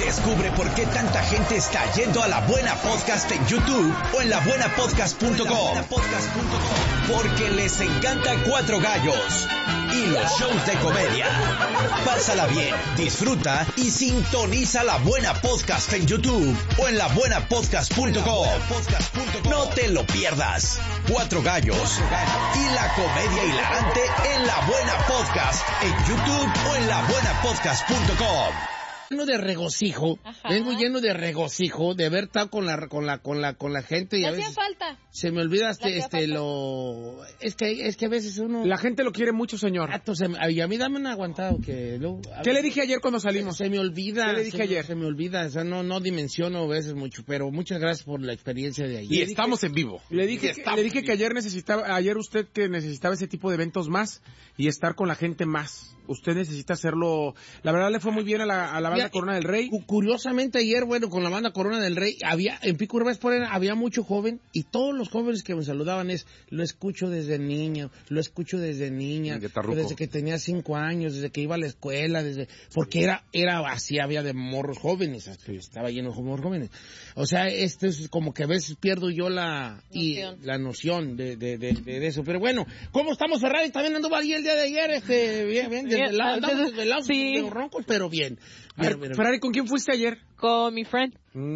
Descubre por qué tanta gente está yendo a La Buena Podcast en YouTube o en labuenapodcast.com. Porque les encanta Cuatro Gallos y los shows de comedia. Pásala bien, disfruta y sintoniza La Buena Podcast en YouTube o en labuenapodcast.com. No te lo pierdas. Cuatro Gallos y la comedia hilarante en La Buena Podcast en YouTube o en labuenapodcast.com. Lleno de regocijo, vengo lleno de regocijo de haber estado con la gente y a veces falta. Se me olvida es que a veces uno la gente lo quiere mucho, señor. Y a mí dame un aguantado que luego, ¿qué le dije ayer cuando salimos? Se me olvida. ¿Qué le dije ayer? Se me olvida, o sea, no dimensiono a veces mucho, pero muchas gracias por la experiencia de ayer. Y estamos en vivo. Le dije que ayer usted que necesitaba ese tipo de eventos más y estar con la gente más. Usted necesita hacerlo. La verdad le fue muy bien a la banda Corona del Rey. Curiosamente ayer, con la banda Corona del Rey, en Pico Urbana había mucho joven y todos los jóvenes que me saludaban lo escucho desde niño, desde que tenía 5 años, desde que iba a la escuela, porque era así, había de morros jóvenes, hasta estaba lleno de morros jóvenes. O sea, esto es como que a veces pierdo yo la noción de eso. Pero bueno, ¿cómo estamos, Ferrari? También anduvo ahí el día de ayer, bien, desvelados, sí. Roncos, pero bien. Ferrari, ¿con quién fuiste ayer? Con mi friend.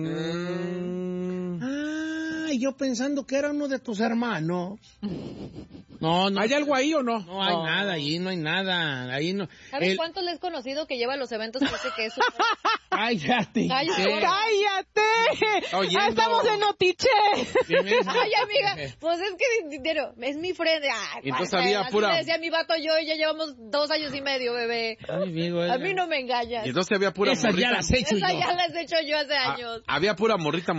Yo pensando que era uno de tus hermanos. No. ¿Hay algo ahí o no? No hay nada, ahí no hay nada. Ahí no. ¿Sabes cuántos les he conocido que lleva los eventos que dice que es ¡Cállate! ¡Estamos en Notiche! Ay, amiga, pues es que es mi friend. Entonces había pura... Me decía mi vato y yo, y ya llevamos 2 años y medio, bebé. A mí no me engañas. Y entonces había pura Esa morrita. Ya las he hecho Esa ya las he hecho yo hace años. Había pura morrita.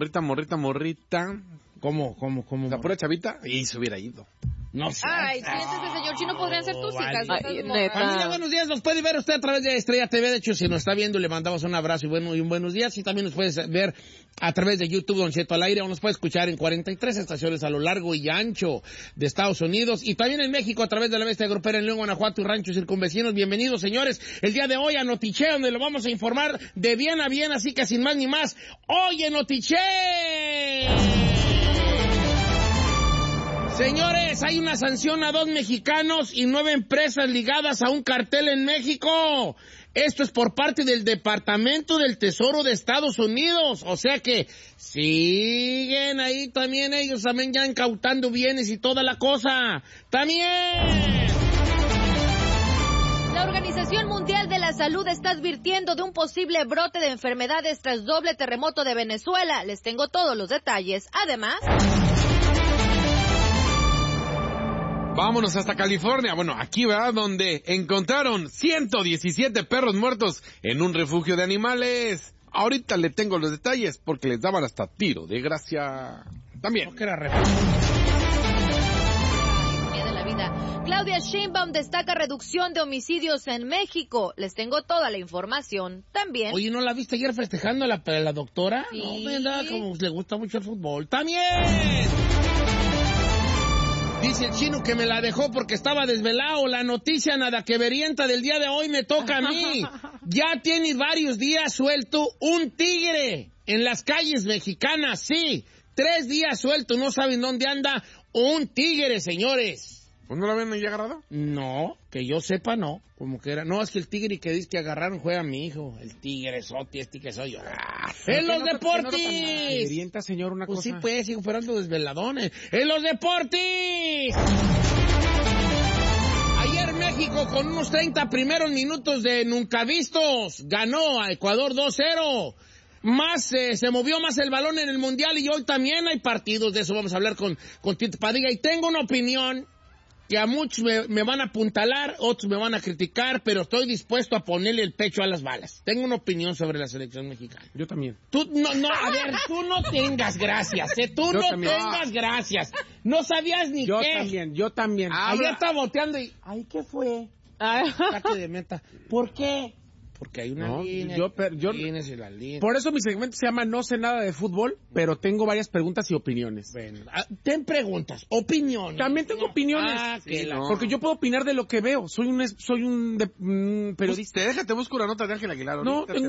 ¿Cómo? La pura chavita y se hubiera ido. No sé. Ay, siéntese, señor Chino, podrían ser tus hijas. Familia, buenos días, nos puede ver usted a través de Estrella TV. De hecho, si nos está viendo, le mandamos un abrazo y un buenos días. Y también nos puede ver a través de YouTube, Don Cheto al aire, o nos puede escuchar en 43 estaciones a lo largo y ancho de Estados Unidos. Y también en México, a través de la Bestia Grupera en León, Guanajuato y ranchos circunvecinos. Bienvenidos, señores, el día de hoy a Notiche, donde lo vamos a informar de bien a bien, así que sin más ni más, hoy en Notiche. Señores, hay una sanción a 2 mexicanos y 9 empresas ligadas a un cartel en México. Esto es por parte del Departamento del Tesoro de Estados Unidos. O sea que siguen ahí también ellos también ya incautando bienes y toda la cosa. ¡También! La Organización Mundial de la Salud está advirtiendo de un posible brote de enfermedades tras doble terremoto de Venezuela. Les tengo todos los detalles. Además... Vámonos hasta California, aquí, ¿verdad? Donde encontraron 117 perros muertos en un refugio de animales. Ahorita le tengo los detalles porque les daban hasta tiro de gracia. También. ¿Qué era refugio? De la vida. Claudia Sheinbaum destaca reducción de homicidios en México. Les tengo toda la información. También. Oye, ¿no la viste ayer festejando a la doctora? Sí. No, ¿verdad? Como le gusta mucho el fútbol. ¡También! Dice el Chino que me la dejó porque estaba desvelado. La noticia nada que verienta del día de hoy me toca a mí. Ya tiene varios días suelto un tigre en las calles mexicanas, sí. 3 días suelto, no saben dónde anda un tigre, señores. ¿Pues no lo habían ya agarrado? No, que yo sepa, no. Como que era. No, es que el tigre que dice que agarraron fue a mi hijo. El tigre sote, que soy yo. ¡En los deportes! Orienta, señor, una cosa. Sí, pues, sigo esperando desveladones. ¡En los deportes! Ayer México, con unos 30 primeros minutos de nunca vistos, ganó a Ecuador 2-0. Se movió más el balón en el Mundial y hoy también hay partidos. De eso vamos a hablar con Tito Padilla. Y tengo una opinión que a muchos me van a apuntalar, otros me van a criticar, pero estoy dispuesto a ponerle el pecho a las balas. Tengo una opinión sobre la selección mexicana. Yo también. Tú no tengas gracias, tengas gracias. No sabías ni qué. Yo también. Ayer estaba boteando y... Ay, ¿qué fue? Saque de meta. ¿Por qué? Porque hay una línea. Por eso mi segmento se llama No sé nada de fútbol, pero tengo varias preguntas y opiniones. Bueno, ten preguntas, opiniones. También tengo opiniones. Porque yo puedo opinar de lo que veo. Soy un periodista. Déjate buscar una nota de Ángel Aguilar. No,